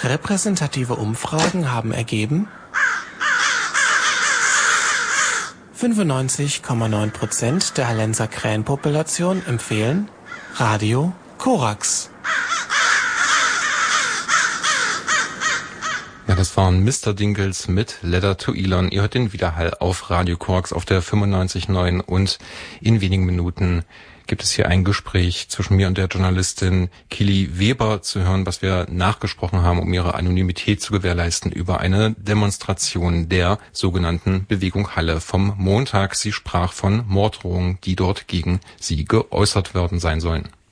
Repräsentative Umfragen haben ergeben, 95,9% der Hallenser Krähenpopulation empfehlen Radio Korax. Ja, das waren Mr. Dingles mit Letter to Elon. Ihr hört den Widerhall auf Radio Korax auf der 95.9 und in wenigen Minuten gibt es hier ein Gespräch zwischen mir und der Journalistin Kili Weber zu hören, was wir nachgesprochen haben, um ihre Anonymität zu gewährleisten über eine Demonstration der sogenannten Bewegung Halle vom Montag. Sie sprach von Morddrohungen, die dort gegen sie geäußert worden sein sollen.